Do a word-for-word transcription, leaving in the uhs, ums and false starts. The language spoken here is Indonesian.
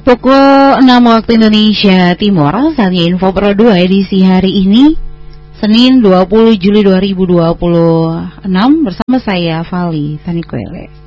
Pukul enam waktu Indonesia Timur. Saatnya Info Pro dua edisi hari ini, Senin dua puluh Juli dua ribu dua puluh enam, bersama saya Vali Tanikwele.